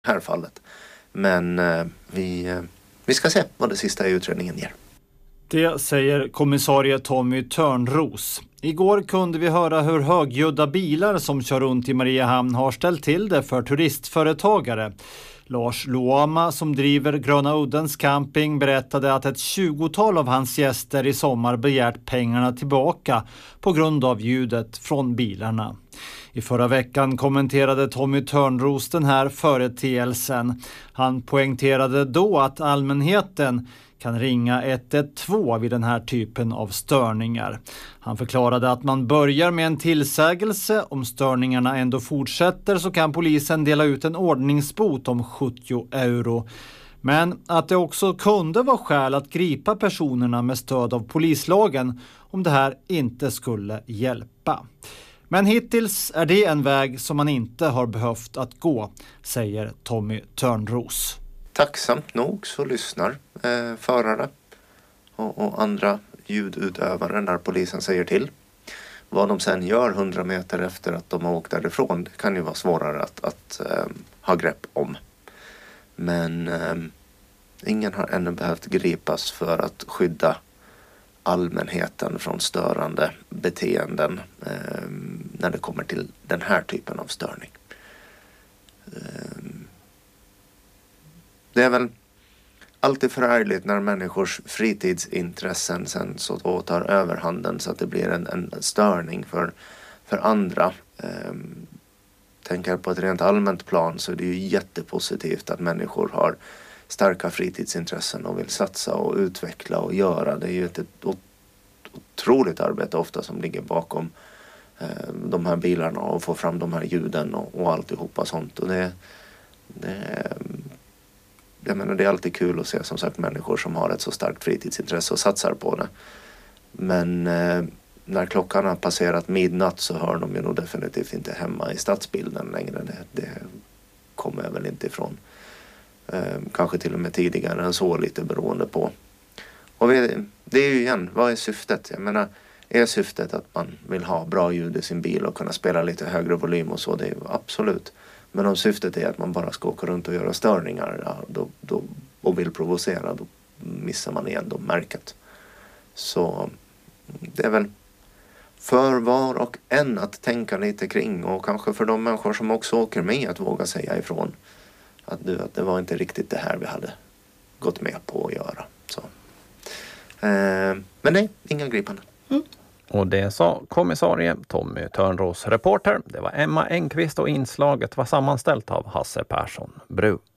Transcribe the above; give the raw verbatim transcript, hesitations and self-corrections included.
här fallet. Men eh, vi, eh, vi ska se vad det sista i utredningen ger. Det säger kommissarie Tommy Törnros. Igår kunde vi höra hur högljudda bilar som kör runt i Mariehamn har ställt till det för turistföretagare. Lars Luama som driver Gröna Uddens camping berättade att ett tjugotal av hans gäster i sommar begärt pengarna tillbaka på grund av ljudet från bilarna. I förra veckan kommenterade Tommy Törnros den här företeelsen. Han poängterade då att allmänheten kan ringa ett ett två vid den här typen av störningar. Han förklarade att man börjar med en tillsägelse. Om störningarna ändå fortsätter så kan polisen dela ut en ordningsbot om sjuttio euro. Men att det också kunde vara skäl att gripa personerna med stöd av polislagen om det här inte skulle hjälpa. Men hittills är det en väg som man inte har behövt att gå, säger Tommy Törnros. Tacksamt nog så lyssnar eh, förare och, och andra ljudutövare när polisen säger till. Vad de sen gör hundra meter efter att de har åkt därifrån, det kan ju vara svårare att, att eh, ha grepp om. Men eh, ingen har ännu behövt gripas för att skydda allmänheten från störande beteenden eh, när det kommer till den här typen av störning. Eh, det är väl alltid förargligt när människors fritidsintressen sen så då tar överhanden så att det blir en, en störning för, för andra. Eh, tänker på ett rent allmänt plan så är det ju jättepositivt att människor har starka fritidsintressen och vill satsa och utveckla och göra. Det är ju ett, ett otroligt arbete ofta som ligger bakom eh, de här bilarna och få fram de här ljuden och, och alltihopa sånt. Och det, det, jag menar, det är alltid kul att se som sagt människor som har ett så starkt fritidsintresse och satsar på det. Men eh, när klockan har passerat midnatt så hör de ju nog definitivt inte hemma i stadsbilden längre. Det, det kommer jag väl inte ifrån. Eh, kanske till och med tidigare än så, lite beroende på. Och vi, det är ju igen, vad är syftet? Jag menar, är syftet att man vill ha bra ljud i sin bil och kunna spela lite högre volym och så, det är ju absolut. Men om syftet är att man bara ska åka runt och göra störningar, ja, då, då, och vill provocera, då missar man igen då märket. Så det är väl för var och en att tänka lite kring, och kanske för de människor som också åker med att våga säga ifrån. Att, du, att det var inte riktigt det här vi hade gått med på att göra. Så. Eh, men nej, inga gripanden. Mm. Och det sa kommissarie Tommy Törnros. Reporter, det var Emma Engqvist och inslaget var sammanställt av Hasse Persson Bru.